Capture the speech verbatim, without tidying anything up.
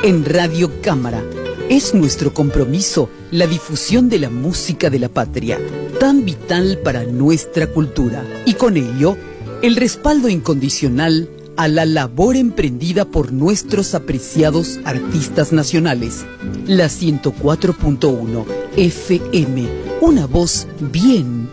En Radio Cámara es nuestro compromiso la difusión de la música de la patria, tan vital para nuestra cultura, y con ello el respaldo incondicional a la labor emprendida por nuestros apreciados artistas nacionales. La ciento cuatro punto uno F M, una voz bien